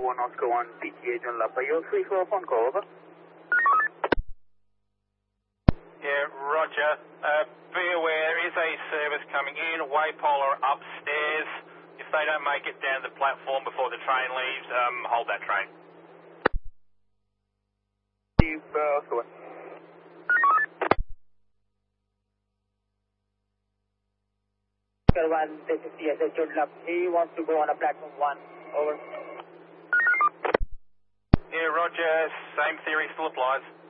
1 Oscar 1, PTA John Lapayo, 34 phone call, over. Yeah, roger. Be aware, there is a service coming in, Waypolar upstairs. If they don't make it down the platform before the train leaves, hold that train. Oscar 1. Oscar 1, this is TSA John Lap. He wants to go on a platform 1, over. Yeah, roger. Same theory still applies.